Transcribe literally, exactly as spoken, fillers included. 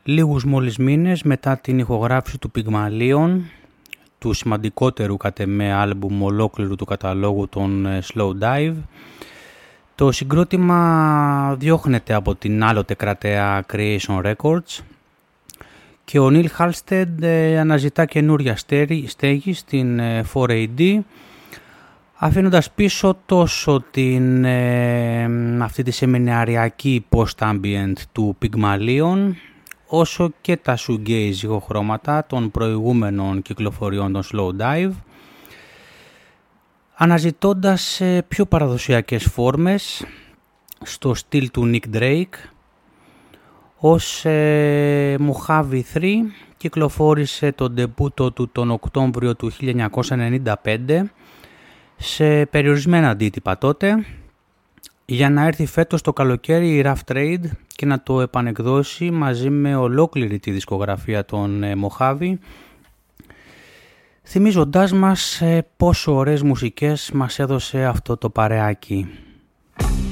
λίγους μόλις μήνες μετά την ηχογράφηση του Pygmalion, του σημαντικότερου κατ' εμέ άλμπουμ ολόκληρου του καταλόγου των Slow Dive, το συγκρότημα διώχνεται από την άλλοτε κρατέα Creation Records και ο Νίλ Χάλστεντ αναζητά καινούρια στέγη στην φορ έι ντι, αφήνοντας πίσω τόσο την, ε, αυτή τη σεμιναριακή post-ambient του Pygmalion, όσο και τα shoegaze ηχοχρώματα των προηγούμενων κυκλοφοριών των Slow Dive, αναζητώντας ε, πιο παραδοσιακές φόρμες στο στυλ του Nick Drake. Ως ε, Mojave τρία κυκλοφόρησε τον ντεμπούτο του τον Οκτώβριο του χίλια εννιακόσια ενενήντα πέντε σε περιορισμένα αντίτυπα τότε, για να έρθει φέτος το καλοκαίρι η Rough Trade και να το επανεκδώσει μαζί με ολόκληρη τη δισκογραφία των ε, Mojave, θυμίζοντάς μας ε, πόσο ωραίες μουσικές μας έδωσε αυτό το παρεάκι.